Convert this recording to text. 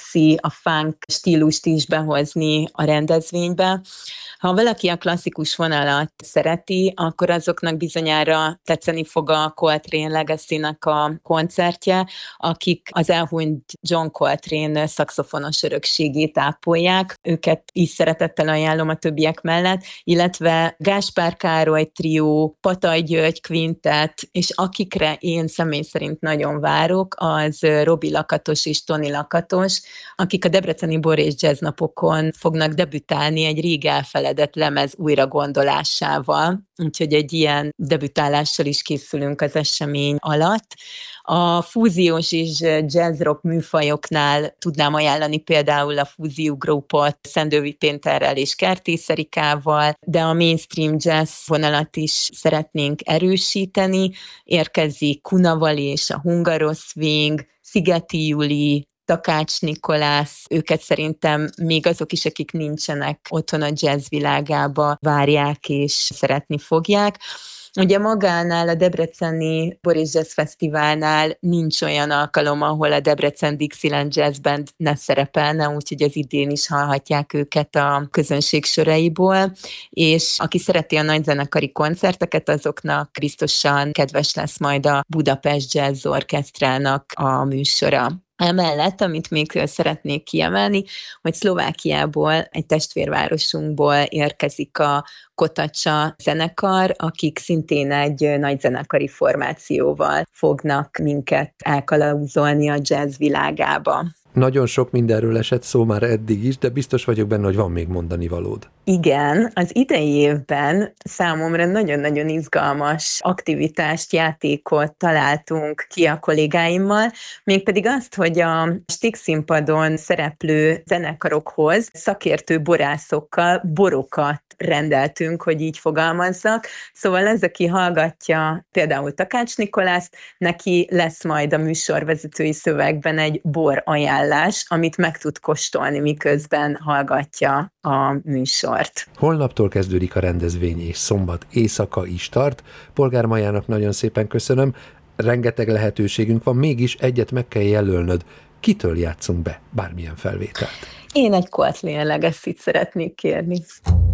jazzی, a funk stílust is behozni a rendezvénybe. Ha valaki a klasszikus vonalat szereti, akkor azoknak bizonyára tetszeni fog a Coltrane Legacy-nek a koncertje, akik az elhunyt John Coltrane szaxofonos örökségét ápolják. Őket is szeretettel ajánlom a többiek mellett, illetve Gáspár Károly trió, Patay György kvintett, és akikre én személy szerint nagyon várok, az Robi Lakatos és Toni Lakatos, akik a debreceni Bor és Jazz napokon fognak debütálni egy rég elfeledett lemez újragondolásával, úgyhogy egy ilyen debütálással is készülünk az esemény alatt. A fúziós és jazz-rock műfajoknál tudnám ajánlani például a fúziógrupot Szendővi Péterrel és Kertész Erikával, de a mainstream jazz vonalat is szeretnénk erősíteni. Érkezik Kunavali és a Hungarosz Swing, Szigeti Juli, Takács Nikolász, őket szerintem még azok is, akik nincsenek otthon a jazz világába, várják és szeretni fogják. Ugye magánál, a debreceni Boris Jazz Fesztiválnál nincs olyan alkalom, ahol a Debrecen Dixieland Jazz Band ne szerepelne, úgyhogy az idén is hallhatják őket a közönség soraiból, és aki szereti a nagyzenekari koncerteket, azoknak biztosan kedves lesz majd a Budapest Jazz Orchestrának a műsora. Emellett, amit még szeretnék kiemelni, hogy Szlovákiából, egy testvérvárosunkból érkezik a Kotacsa zenekar, akik szintén egy nagy zenekari formációval fognak minket elkalauzolni a jazz világába. Nagyon sok mindenről esett szó már eddig is, de biztos vagyok benne, hogy van még mondani valód. Igen, az idei évben számomra nagyon-nagyon izgalmas aktivitást, játékot találtunk ki a kollégáimmal, mégpedig azt, hogy a Stígszínpadon szereplő zenekarokhoz szakértő borászokkal borokat rendeltünk, hogy így fogalmazzak. Szóval ez, aki hallgatja például Takács Nikolászt, neki lesz majd a műsorvezetői szövegben egy bor ajánlás, amit meg tud kóstolni, miközben hallgatja a műsort. Holnaptól kezdődik a rendezvény, és szombat éjszaka is tart. Polgár Majának nagyon szépen köszönöm. Rengeteg lehetőségünk van, mégis egyet meg kell jelölnöd. Kitől játszunk be bármilyen felvételt? Én egy Coltrane Legacy-t szeretnék kérni.